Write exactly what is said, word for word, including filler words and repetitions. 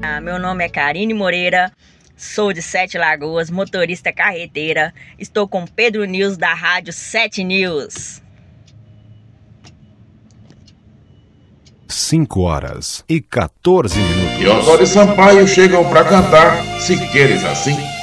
Meu nome é Karine Moreira, sou de Sete Lagoas, motorista carreteira. Estou com Pedro News da Rádio Sete News. cinco horas e quatorze minutos. E Osório Sampaio chegam pra cantar Se Queres Assim.